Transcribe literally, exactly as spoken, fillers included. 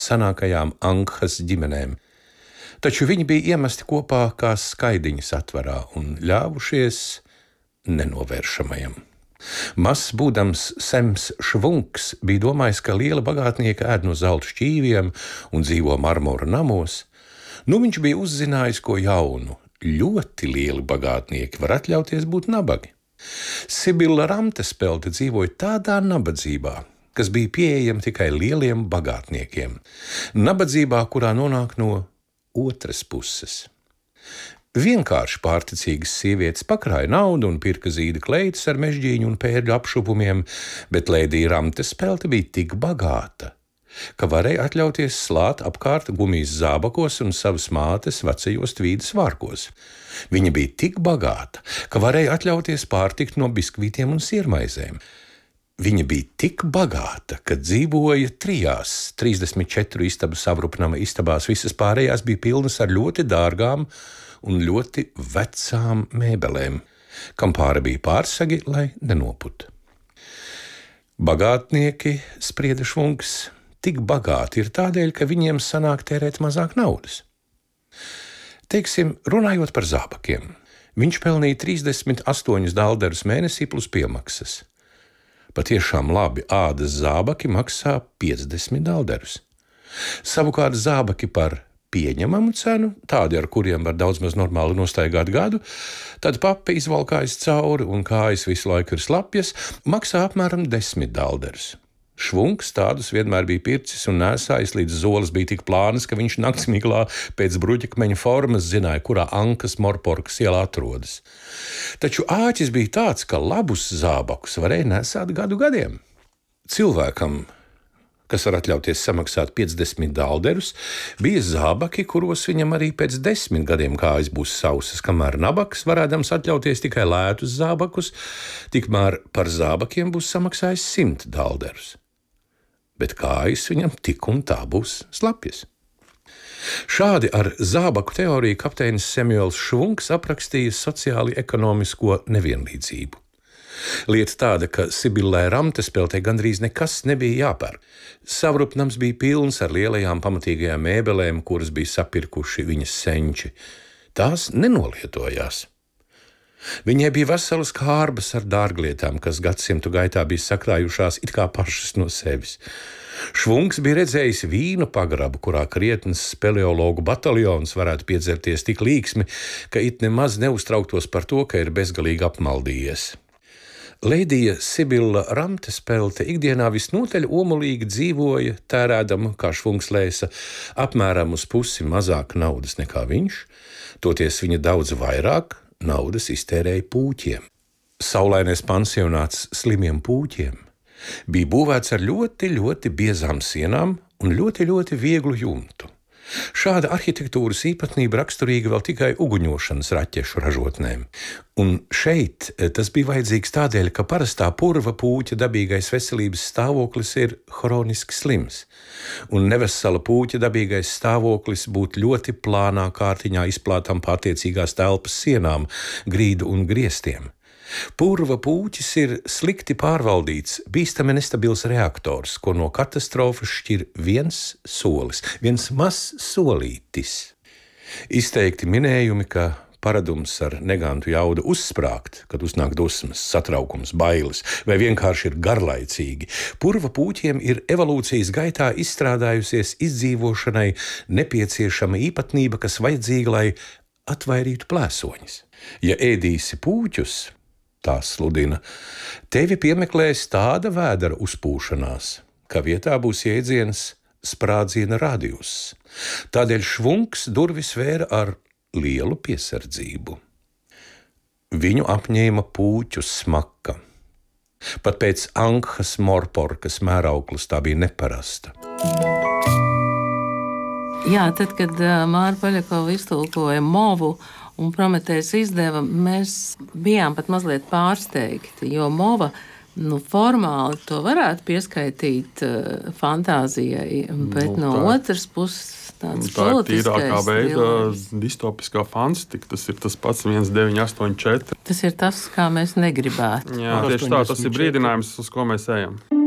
senākajām Ankhas ģimenēm. Taču viņi bija iemesti kopā kā skaidiņas atvarā un ļāvušies nenovēršamajam. Mazs būdams Sems Švunks bija domājis, ka liela bagātnieka ēd no zelta šķīviem un dzīvo marmora namos. Nu viņš bija uzzinājis ko jaunu. Ļoti lieli bagātnieki var atļauties būt nabagi. Sibila Ramtespelte dzīvoja tādā nabadzībā, kas bija pieejama tikai lieliem bagātniekiem. Nabadzībā, kurā nonāk no otras puses. Vienkārši pārticīgas sievietes pakrāja naudu un pirka zīda kleitas ar mežģīņu un pērļu apšupumiem, bet Lēdija Ramtespelte bija tik bagāta, ka varēja atļauties slāt apkārt gumijas zābakos un savas mātes vecajos tvīdas vārkos. Viņa bija tik bagāta, ka varēja atļauties pārtikt no biskvītiem un siermaizēm. Viņa bija tik bagāta, ka dzīvoja trijās, trīsdesmit četru istabu savrupnama istabās, visas pārējās bija pilnas ar ļoti dārgām un ļoti vecām mēbelēm, kam pāri bija pārsagi, lai nenoput. Bagātnieki, sprieda Švunks, tik bagāti ir tādēļ, ka viņiem sanāk tērēt mazāk naudas. Teiksim, runājot par zābakiem, viņš pelnīja trīsdesmit astoņus dalderus mēnesī plus piemaksas. Patiešām labi ādas zābaki maksā piecdesmit dalderus. Savukārt zābaki par pieņemamu cenu, tādi, ar kuriem var daudz maz normāli nostaigāt gadu, tad papa izvalkājas cauri un kājas visu laiku ir slapjas, maksā apmēram desmit dalderus. Švunks tādus vienmēr bija pircis un nēsājis, līdz zoles bija tik plānas, ka viņš naktsmiglā pēc bruģakmeņa formas zināja, kurā Ankas Morporkas ielā atrodas. Taču āķis bija tāds, ka labus zābakus varēja nēsāt gadu gadiem. Cilvēkam, kas var atļauties samaksāt piecdesmit dalderus, bija zābaki, kuros viņam arī pēc desmit gadiem kājas būs sausas, kamēr nabaks varēdams atļauties tikai lētus zābakus, tikmēr par zābakiem būs samaksājis simt dalderus. Bet kājas viņam tik un tā būs slapjas. Šādi ar zābaku teoriju kapteinis Samuels Švunks aprakstīja sociāli ekonomisko nevienlīdzību. Lieta tāda, ka Sibilai Ramtespeltei gandrīz nekas nebija jāpērk. Savrupnams bija pilns ar lielajām pamatīgajām mēbelēm, kuras bija sapirkuši viņas senči. Tās nenolietojās. Viņai bija veselas kārbas ar dārglietām, kas gadsimtu gaitā bija sakrājušās it kā pašas no sevis. Švunks bija redzējis vīnu pagrabu, kurā krietnes speleologu bataljons varētu piedzerties tik līksmi, ka it nemaz neuztrauktos par to, ka ir bezgalīgi apmaldījies. Lēdija Sibila Ramtespelte ikdienā visnotaļ omulīgi dzīvoja, tērēdama, kā Švunks lēsa, apmēram uz pusi mazāk naudas nekā viņš, toties viņa daudz vairāk naudas iztērēja pūķiem. Saulainais pansionāts slimiem pūķiem bija būvēts ar ļoti, ļoti biezām sienām un ļoti, ļoti vieglu jumtu. Šāda arhitektūras īpatnība raksturīga vēl tikai uguņošanas raķešu ražotnēm. Un šeit tas bija vajadzīgs tādēļ, ka parastā purva pūķa dabīgais veselības stāvoklis ir hroniski slims, un nevesela pūķa dabīgais stāvoklis būtu ļoti plānā kārtiņā izplātam pa attiecīgās telpas sienām, grīdu un griestiem. Purva pūķis ir slikti pārvaldīts, bīstami nestabils reaktors, ko no katastrofas šķir viens solis, viens mazs solītis. Izteikti minējumi, ka paradums ar negantu jaudu uzsprāgt, kad uznāk dusmas, satraukums, bailes, vai vienkārši ir garlaicīgi. Purva pūķiem ir evolūcijas gaitā izstrādājusies izdzīvošanai nepieciešama īpatnība, kas vajadzīga, lai atvairītu plēsoņus. Ja ēdīsi pūķus, tā sludina, tevi piemeklēs tāda vēdera uzpūšanās, ka vietā būs jēdziens sprādziena radius. Tādēļ Švunks durvis vēra ar lielu piesardzību. Viņu apņēma pūķu smaka. Pat pēc Ankhas Morporkas mērauklas tā bija neparasta. Jā, tad, kad Māra Poļakova iztulkoja Movu un Prometējs izdeva, mēs bijām pat mazliet pārsteigti, jo Mova, nu, formāli to varētu pieskaitīt uh, fantāzijai, bet nu, no tā, otras puses tāds politiskais. Tā ir tīrākā veida distopiskā fantastika, tas ir tas pats viens deviņi astoņi četri. Tas ir tas, kā mēs negribētu. Jā, tieši tā, tas ir brīdinājums, uz ko mēs ejam.